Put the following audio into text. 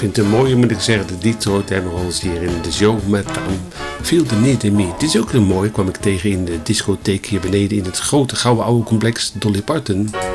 vind het mooi, moet ik zeggen, de Detroit Emeralds hier in de show met Feel the Need in Me. Dit is ook heel mooi, kwam ik tegen in de discotheek hier beneden in het grote gouden oude complex Dolly Parton.